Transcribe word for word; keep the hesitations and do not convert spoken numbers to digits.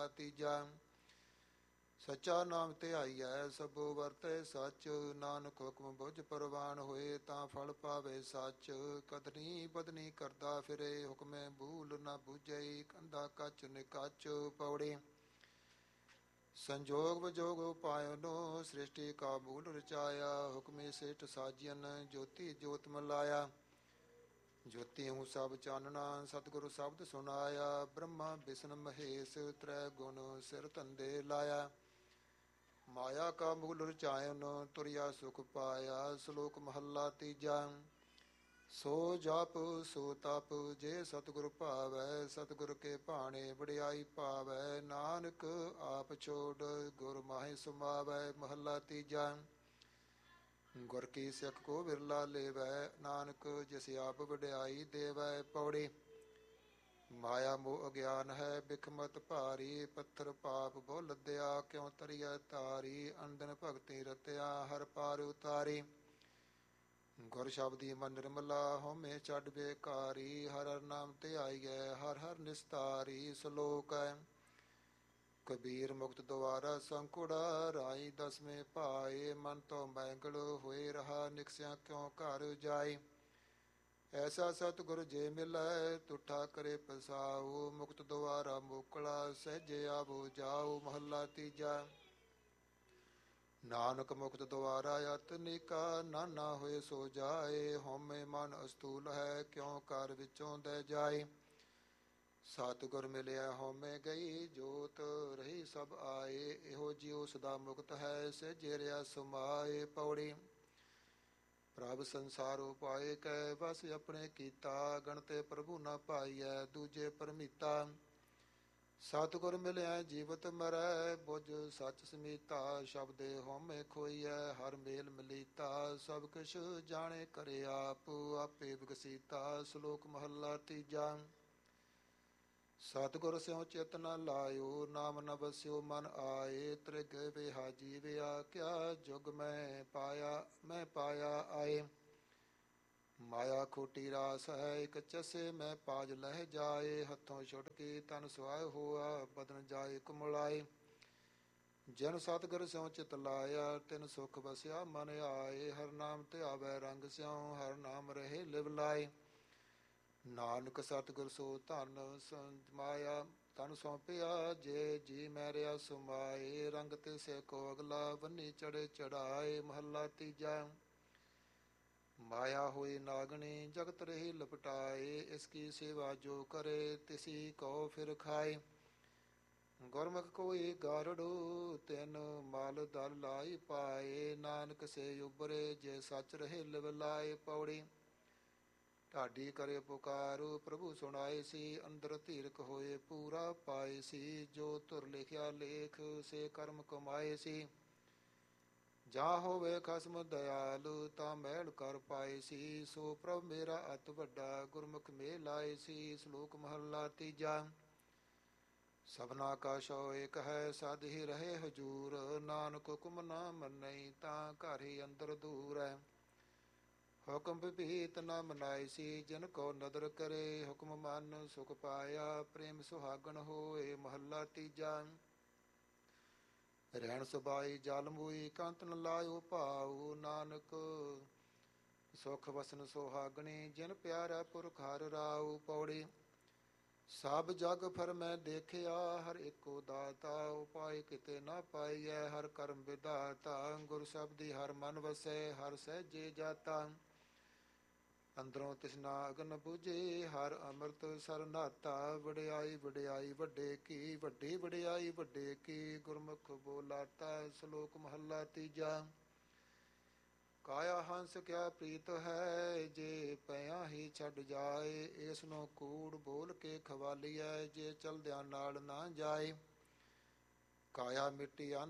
ਤੀਜਾ। ਸੱਚਾ ਨਾਮ ਧਿਆਈਐ ਸਭੋ ਵਰਤੈ ਸੱਚ, ਨਾਨਕ ਹੁਕਮ ਬੁਝ ਪ੍ਰਵਾਨ ਹੋਏ ਤਾਂ ਫਲ ਪਾਵੇ ਸੱਚ। ਕਦਨੀ ਬਦਨੀ ਕਰਦਾ ਫਿਰੇ ਹੁਕਮੇ ਭੂਲ ਨਾ ਬੁਝਈ, ਕੰਧਾ ਕੱਚ ਨਿਕੱਚ ਪੌੜੀ। ਸੰਜੋਗ ਵਿਜੋਗ ਉਪਾਇਨੋ ਸ੍ਰਿਸ਼ਟੀ ਕਾ ਮੂਲ ਰਚਾਇਆ, ਹੁਕਮੇ ਸੇਠ ਸਾਜੀਅਨ ਜੋਤੀ ਜੋਤ ਮਲਾਇਆ। ਜੋਤੀ ਹੂੰ ਸਭ ਚਾਨਣਾ ਸਤਿਗੁਰੂ ਸ਼ਬਦ ਸੁਨਾਇਆ, ਬ੍ਰਹਮਾ ਵਿਸ਼ਨ ਮਹੇਸ਼ ਤ੍ਰੈ ਗੁਣ ਸਿਰ ਧੰਦੇ ਲਾਇਆ। ਮਾਇਆ ਕਾ ਮੂਲ ਰਚਾਇਨ ਤੁਰਿਆ ਸੁਖ ਪਾਇਆ, ਸ਼ਲੋਕ ਮਹੱਲਾ ਤੀਜਾ। ਸੋ ਜਪ ਸੋ ਤਪ ਜੇ ਸਤਿਗੁਰ ਭਾਵੈ, ਸਤਿਗੁਰ ਕੇ ਭਾਣੇ ਵਡਿਆਈ ਪਾਵੈ। ਨਾਨਕ ਆਪ ਛੋੜ ਗੁਰ ਮਾਹਿ ਸਮਾਵੈ, ਮਹੱਲਾ ਤੀਜਾ। ਗੁਰ ਕੀ ਸਿੱਖ ਕੋ ਵਿਰਲਾ ਲੇਵੈ, ਨਾਨਕ ਜਿਸ ਆਪ ਵਡਿਆਈ ਦੇਵੈ ਪੌੜੀ। ਮਾਇਆ ਮੋਹ ਅਗਿਆਨ ਹੈ ਬਿਖਮਤ ਭਾਰੀ, ਪੱਥਰ ਪਾਪ ਬਹੁ ਲੱਦਿਆ ਕਿਉ ਤਰੀਐ ਤਾਰੀ। ਅੰਦਨ ਭਗਤੀ ਰਤਿਆ ਹਰ ਪਾਰ ਉਤਾਰੀ, ਗੁਰ ਸ਼ਬਦੀ ਮਨ ਨਿਰਮਲਾ ਹਉਮੈ ਛੱਡ ਬੇਕਾਰੀ। ਹਰ ਹਰ ਨਾਮ ਧਿਆਈਐ ਹਰ ਹਰ ਨਿਸਤਾਰੀ, ਸ਼ਲੋਕ ਹੈ। ਕਬੀਰ ਮੁਕਤ ਦੁਆਰਾ ਸੰਕੁੜਾ ਰਾਈ, ਦਸਵੇਂ ਪਾਏ ਮਨ ਤੋਂ ਮੈਂਗਲ ਹੋਏ ਰਹਾ, ਨਿਕਸਿਆ ਕਿਉ ਘਰ ਜਾਏ। ਐਸਾ ਸਤਿਗੁਰ ਜੇ ਮਿਲੈ ਤੁਠਾ ਕਰੇ ਪਸਾਉ, ਮੁਕਤ ਦੁਆਰਾ ਮੋਕਲਾ ਸਹਿਜੇ ਆਵੋ ਜਾਉ, ਮਹੱਲਾ ਤੀਜਾ। ਨਾਨਕ ਮੁਕਤ ਦੁਆਰਾ ਅਤਨਿਕਾ, ਨਾਨਾ ਹੋਏ ਸੋ ਜਾਏ। ਹਉਮੈ ਮਨ ਅਸਤੂਲ ਹੈ ਕਿਉ ਘਰ ਵਿੱਚੋਂ ਦਹਿ ਜਾਏ। ਸਤਿਗੁਰ ਮਿਲਿਆ ਹਉਮੈ ਗਈ, ਜੋਤ ਰਹੀ ਸਭ ਆਏ। ਇਹੋ ਜਿਉ ਸਦਾ ਮੁਕਤ ਹੈ ਸਹਿਜੇ ਰਿਹਾ ਸਮਾਏ, ਪੌੜੀ। ਪ੍ਰਭ ਸੰਸਾਰ ਉਪਾਏ ਕੈ ਬਸ ਆਪਣੇ ਕੀਤਾ, ਗਣਤੇ ਪ੍ਰਭੂ ਨਾ ਪਾਈਐ ਦੂਜੇ ਪਰਮੀਤਾ। ਸਤਿਗੁਰ ਮਿਲਿਆ ਜੀਵਤ ਮਰੈ ਬੁਝ ਸੱਚ ਸਮੀਤਾ, ਸ਼ਬਦੇ ਹਉਮੈ ਖੋਈਐ ਹਰ ਮੇਲ ਮਲੀਤਾ। ਸਭ ਕਿਛ ਜਾਣੇ ਕਰੇ ਆਪ ਆਪੇ ਵਿਗਸੀਤਾ, ਸ਼ਲੋਕ ਮਹੱਲਾ ਤੀਜਾ। ਸਤਿਗੁਰ ਸਿਉ ਚਿਤ ਨ ਲਾਇਓ, ਨਾਮ ਨ ਵਸਿਓ ਮਨ ਆਏ। ਤ੍ਰਿਗ ਵਿਹਾ ਜੀਵਿਆ ਕਿਆ ਜੁਗ ਮੈਂ ਪਾਇਆ ਮੈਂ ਪਾਇਆ ਆਏ। ਮਾਇਆ ਖੋਟੀ ਰਾਸ ਹੈ ਇਕ ਚਸੇ ਮੈਂ ਪਾਜ ਲਹਿ ਜਾਏ। ਹੱਥੋਂ ਛੁਟਕੀ ਤਨ ਸੁਆਇ ਹੋਆ ਬਦਨ ਜਾਏ ਕੁਮਲਾਏ। ਜਿਨ ਸਤਿਗੁਰ ਸਿਉ ਚਿਤ ਲਾਇਆ ਤਿਨ ਸੁਖ ਵਸਿਆ ਮਨ ਆਏ। ਹਰ ਨਾਮ ਧਿਆਵੈ ਰੰਗ ਸਿਉ ਹਰ ਨਾਮ ਰਹੇ ਲਿਵ ਲਾਏ। ਨਾਨਕ ਸਤਿਗੁਰ ਸੋ ਧਨ ਮਾਇਆ ਤਨ ਸੌਂਪਿਆ, ਜੇ ਜੀ ਮੈਂ ਰਿਹਾ ਸੁਮਾਏ। ਰੰਗ ਤੇ ਸੇ ਕੋ ਅਗਲਾ ਬੰਨੀ ਚੜੇ ਚੜਾਏ, ਮਹੱਲਾ ਤੀਜਾ। ਮਾਇਆ ਹੋਈ ਨਾਗਣੀ ਜਗਤ ਰਹੀ ਲਪਟਾਏ, ਇਸ ਕੀ ਸੇਵਾ ਜੋ ਕਰੇ ਤਿਸੀ ਕਉ ਫਿਰ ਖਾਏ। ਗੁਰਮੁਖ ਕੋਈ ਗਾਰੜੂ ਤਿਨ ਮਲ ਦਲ ਲਾਈ ਪਾਏ। ਨਾਨਕ ਸੇ ਉਬਰੇ ਜੇ ਸੱਚ ਰਹੇ ਲਿਵ ਲਾਏ, ਪੌੜੀ। ਢਾਡੀ ਕਰੇ ਪੁਕਾਰੂ ਪ੍ਰਭੂ ਸੁਣਾਏ ਸੀ, ਅੰਦਰ ਧੀਰਕ ਹੋਏ ਪੂਰਾ ਪਾਏ ਸੀ। ਜੋ ਧੁਰ ਲਿਖਿਆ ਲੇਖ ਸੇ ਕਰਮ ਕਮਾਏ ਸੀ, ਜਾਂ ਹੋਵੇ ਖਸਮ ਦਇਆਲ ਤਾਂ ਮਹਿਲ ਕਰ ਪਾਏ ਸੀ। ਸੋ ਪ੍ਰਭ ਮੇਰਾ ਅਤ ਵੱਡਾ ਗੁਰਮੁਖ ਮੇਲ ਲਾਏ ਸੀ, ਸ਼ਲੋਕ ਮਹੱਲਾ ਤੀਜਾ। ਸਭਨਾ ਕਾ ਸੋ ਏਕ ਹੈ ਸਦ ਹੀ ਰਹੇ ਹਜੂਰ, ਨਾਨਕ ਹੁਕਮ ਨਾ ਮੰਨਈ ਤਾਂ ਘਰ ਹੀ ਅੰਦਰ ਦੂਰ ਹੈ। ਹੁਕਮ ਵਿਭੀਤ ਨਾ ਮਨਾਈ ਸੀ ਜਿਨ ਕੋ ਨਦਰ ਕਰੇ, ਹੁਕਮ ਮੰਨ ਸੁਖ ਪਾਇਆ ਪ੍ਰੇਮ ਸੁਹਾਗਣ ਹੋਏ, ਮਹੱਲਾ ਤੀਜਾ। ਰਹਿਣ ਸੁਬਾਈ ਜਲ ਮੂਈ ਕੰਤ ਨ ਲਾਇਓ ਭਾਉ, ਨਾਨਕ ਸੁਖ ਵਸਨ ਸੁਹਾਗਣੀ ਜਿਨ ਪਿਆਰਾ ਪੁਰਖ ਹਰਿ ਰਾਉ, ਪੌੜੀ। ਸਭ ਜਗ ਫਰ ਮੈਂ ਦੇਖਿਆ ਹਰ ਇੱਕੋ ਦਾਤਾ, ਉਪਾਇ ਕਿਤੇ ਨਾ ਪਾਈਐ ਹਰ ਕਰਮ ਵਿਧਾਤਾ। ਗੁਰ ਸ਼ਬਦੀ ਹਰ ਮਨ ਵਸੈ ਹਰ ਸਹਿਜੇ ਜਾਤਾ, ਅੰਦਰੋਂ ਤਿਸਨਾ ਅਗਨ ਬੁਝੇ ਹਰ ਅੰਮ੍ਰਿਤ ਸਰ ਨਾਤਾ। ਵਡਿਆਈ ਵਡਿਆਈ ਵੱਡੇ ਕੀ ਵੱਡੀ ਵਡਿਆਈ ਵੱਡੇ ਕੀ, ਗੁਰਮੁਖ ਬੋਲਾਤਾ, ਸ਼ਲੋਕ ਮਹੱਲਾ ਤੀਜਾ। ਕਾਇਆ ਹੰਸ ਕਿਆ ਪ੍ਰੀਤ ਹੈ ਜੇ ਪਿਆ ਹੀ ਛੱਡ ਜਾਏ, ਇਸ ਨੂੰ ਕੂੜ ਬੋਲ ਕੇ ਖਵਾਲੀਐ ਜੇ ਚਲਦਿਆਂ ਨਾਲ ਨਾ ਜਾਏ। ਕਾਇਆ ਮਿੱਟੀ